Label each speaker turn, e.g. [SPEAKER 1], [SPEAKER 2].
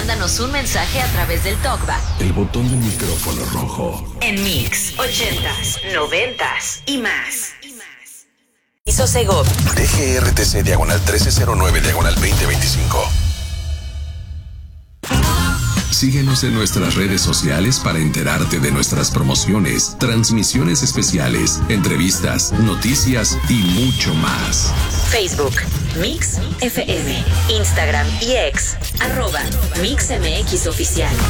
[SPEAKER 1] mándanos un mensaje a través del TalkBack.
[SPEAKER 2] El botón del micrófono rojo.
[SPEAKER 1] En Mix 80s, 90s y más. Y Sosegov.
[SPEAKER 3] DGRTC diagonal 1309 diagonal 2025.
[SPEAKER 2] Síguenos en nuestras redes sociales para enterarte de nuestras promociones, transmisiones especiales, entrevistas, noticias y mucho más.
[SPEAKER 1] Facebook, Mix FM, Instagram y X, @MixMX Oficial.